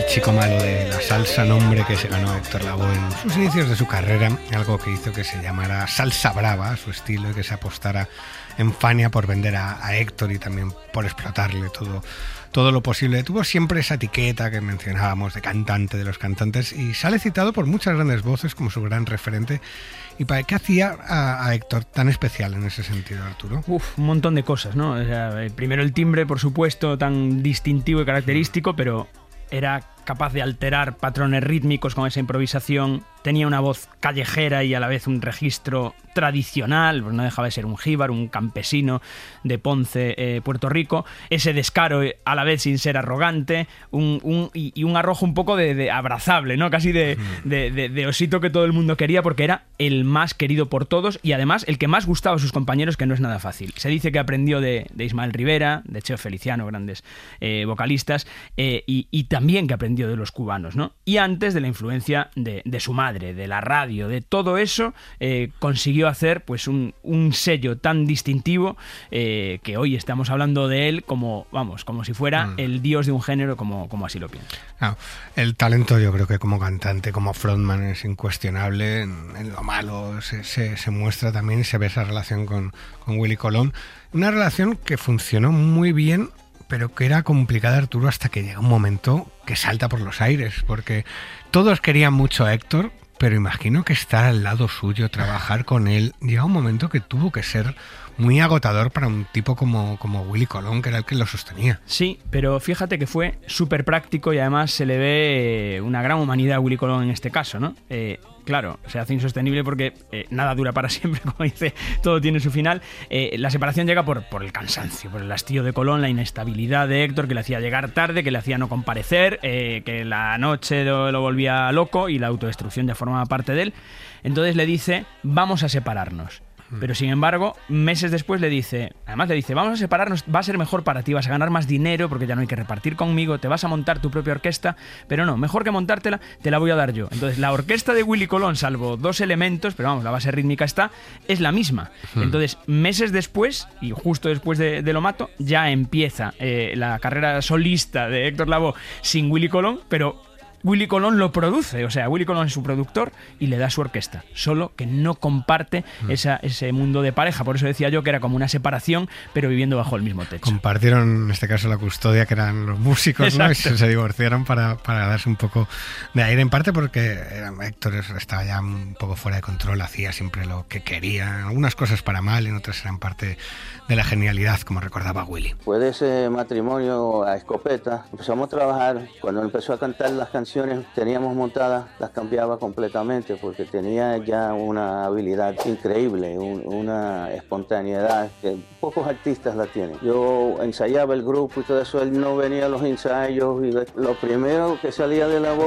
el chico malo de la salsa, nombre que se ganó Héctor Lavoe en sus inicios de su carrera, algo que hizo que se llamara salsa brava, su estilo, y que se apostara en Fania por vender a Héctor y también por explotarle todo lo posible. Tuvo siempre esa etiqueta que mencionábamos de cantante de los cantantes y sale citado por muchas grandes voces como su gran referente. ¿Y para qué hacía a Héctor tan especial en ese sentido, Arturo? Un montón de cosas, ¿no? O sea, primero el timbre, por supuesto, tan distintivo y característico, pero era capaz de alterar patrones rítmicos con esa improvisación. Tenía una voz callejera y a la vez un registro tradicional, pues no dejaba de ser un jíbaro, un campesino de Ponce, Puerto Rico. Ese descaro a la vez sin ser arrogante, y un arrojo un poco de abrazable, ¿no? Casi de osito que todo el mundo quería, porque era el más querido por todos y además el que más gustaba a sus compañeros, que no es nada fácil. Se dice que aprendió de Ismael Rivera, de Cheo Feliciano, grandes vocalistas, y también que aprendió de los cubanos, ¿no? Y antes de la influencia de su madre, de la radio, de todo eso, consiguió hacer pues un sello tan distintivo que hoy estamos hablando de él como si fuera el dios de un género, como así lo pienso. Claro, el talento, yo creo que como cantante, como frontman, es incuestionable. En lo malo se muestra también y se ve esa relación con Willy Colón. Una relación que funcionó muy bien, pero que era complicada, Arturo, hasta que llega un momento que salta por los aires, porque todos querían mucho a Héctor, pero imagino que estar al lado suyo, trabajar con él, llega un momento que tuvo que ser muy agotador para un tipo como Willy Colón, que era el que lo sostenía. Sí, pero fíjate que fue súper práctico y además se le ve una gran humanidad a Willy Colón en este caso, ¿no? Claro, se hace insostenible porque nada dura para siempre, como dice, todo tiene su final. La separación llega por el cansancio, por el hastío de Colón, la inestabilidad de Héctor, que le hacía llegar tarde, que le hacía no comparecer, que la noche lo volvía loco y la autodestrucción ya formaba parte de él. Entonces le dice, vamos a separarnos. Pero sin embargo, meses después le dice, vamos a separarnos, va a ser mejor para ti, vas a ganar más dinero porque ya no hay que repartir conmigo, te vas a montar tu propia orquesta, pero no, mejor que montártela, te la voy a dar yo. Entonces la orquesta de Willy Colón, salvo 2 elementos, pero vamos, la base rítmica es la misma. Entonces, meses después, y justo después de Lo Mato, ya empieza la carrera solista de Héctor Lavoe sin Willy Colón, pero Willy Colón lo produce, o sea, Willy Colón es su productor y le da su orquesta, solo que no comparte ese mundo de pareja. Por eso decía yo que era como una separación, pero viviendo bajo el mismo techo. Compartieron, en este caso, la custodia, que eran los músicos, ¿no? Y se divorciaron para darse un poco de aire, en parte porque Héctor estaba ya un poco fuera de control, hacía siempre lo que quería, algunas cosas para mal y en otras eran parte de la genialidad, como recordaba Willy. Fue de ese matrimonio a escopeta, empezamos a trabajar. Cuando empezó a cantar las canciones teníamos montadas, las cambiaba completamente porque tenía ya una habilidad increíble, una espontaneidad que pocos artistas la tienen. Yo ensayaba el grupo y todo eso, él no venía a los ensayos y lo primero que salía de la voz